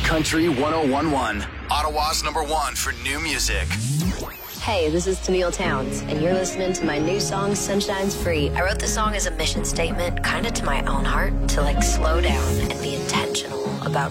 Country 1011, Ottawa's #1 for new music. Hey, this is Tennille Towns, and you're listening to my new song, Sunshine's Free. I wrote the song as a mission statement, kind of to my own heart, to slow down and be intentional about